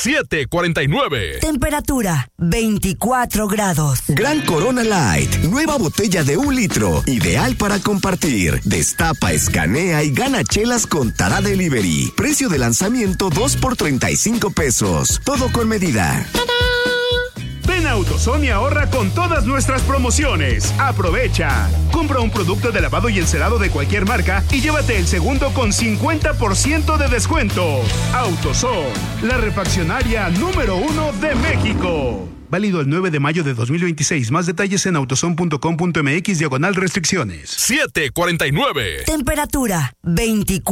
749. Temperatura 24 grados. Gran Corona Light, nueva botella de 1 litro, ideal para compartir. Destapa, escanea y gana chelas con Tara Delivery. Precio de lanzamiento 2 por 35 pesos. Todo con medida. Ven a AutoZone y ahorra con todas nuestras promociones. ¡Aprovecha! Compra un producto de lavado y encerado de cualquier marca y llévate el segundo con 50% de descuento. AutoZone, la refaccionaria número 1 de México. Válido el 9 de mayo de 2026. Más detalles en autozone.com.mx/restricciones. 749. Temperatura 24.